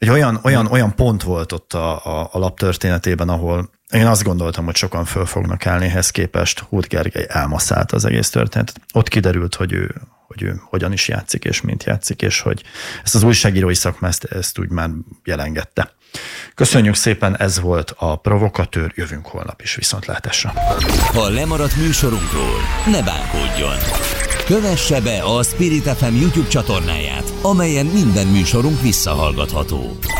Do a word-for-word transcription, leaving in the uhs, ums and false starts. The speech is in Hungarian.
egy olyan, olyan, olyan pont volt ott a, a, a lap történetében, ahol én azt gondoltam, hogy sokan föl fognak állni, ehhez képest Huth Gergely elmasszálta az egész történetet. Ott kiderült, hogy ő, hogy ő hogyan is játszik, és mint játszik, és hogy ezt az újságírói szakma ezt, ezt úgy már jelengette. Köszönjük szépen, ez volt a Provokatőr, jövünk holnap is, viszontlátásra. Ha lemaradt műsorunkról, ne bánkodjon! Kövesse be a Spirit ef em YouTube csatornáját, amelyen minden műsorunk visszahallgatható.